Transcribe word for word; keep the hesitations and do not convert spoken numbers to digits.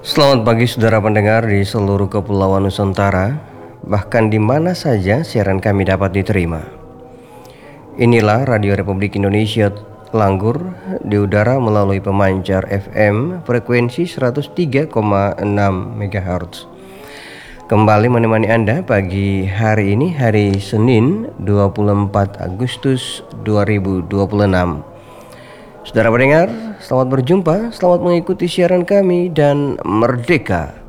Selamat pagi saudara pendengar di seluruh kepulauan Nusantara, bahkan di mana saja siaran kami dapat diterima. Inilah Radio Republik Indonesia Langgur di udara melalui pemancar F M frekuensi seratus tiga koma enam megahertz. Kembali menemani Anda pagi hari ini, hari Senin dua puluh empat Agustus dua ribu dua puluh enam. Saudara pendengar, selamat berjumpa, selamat mengikuti siaran kami dan merdeka.